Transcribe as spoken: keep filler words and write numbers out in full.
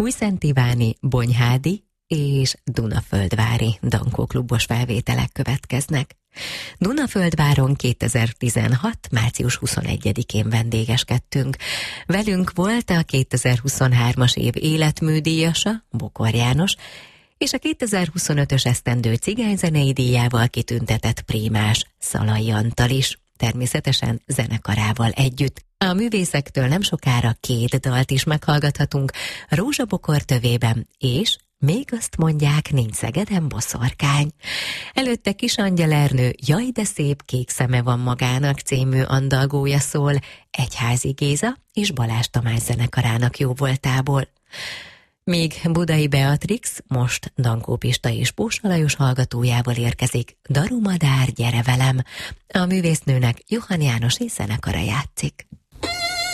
Újszentiváni, Bonyhádi és Dunaföldvári dankóklubos felvételek következnek. Dunaföldváron kétezer-tizenhat. március huszonegyedikén vendégeskedtünk. Velünk volt a kétezer-huszonhármas év életműdíjasa, Bokor János, és a kétezer-huszonötös esztendő cigányzenei díjával kitüntetett prímás, Szalai Antal is, természetesen zenekarával együtt. A művészektől nem sokára két dalt is meghallgathatunk, Rózsabokor tövében, és még azt mondják, nincs Szegeden boszorkány. Előtte Kisangyal Ernő Jaj, de szép kék szeme van magának című andalgója szól Egyházi Géza és Balázs Tamás zenekarának jóvoltából. Míg Budai Beatrix most Dankó Pista és Pósa Lajos hallgatójával érkezik Darumadár, gyere velem. A művésznőnek Johann János és zenekara játszik.